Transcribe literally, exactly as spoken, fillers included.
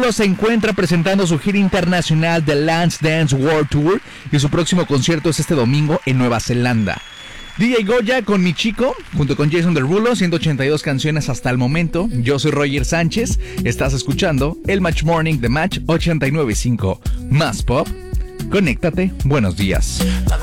Derulo se encuentra presentando su gira internacional The Lance Dance World Tour y su próximo concierto es este domingo en Nueva Zelanda. D J Goya con Mi Chico, junto con Jason Derulo, ciento ochenta y dos canciones hasta el momento. Yo soy Roger Sánchez, estás escuchando el Match Morning de Match ochenta y nueve punto cinco. Más pop, conéctate, buenos días.